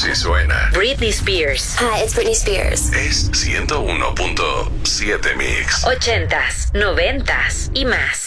Así suena Britney Spears. Hi, it's Britney Spears. Es 101.7 Mix. 80s, 90s y más.